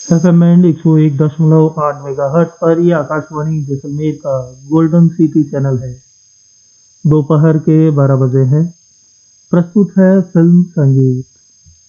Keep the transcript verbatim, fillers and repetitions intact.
F M band एक सौ एक दशमलव आठ मेगाहर्ट्ज पर ये आकाशवाणी जैसलमेर का गोल्डन सिटी चैनल है। दोपहर के बारह बजे हैं। प्रस्तुत है फिल्म संगीत।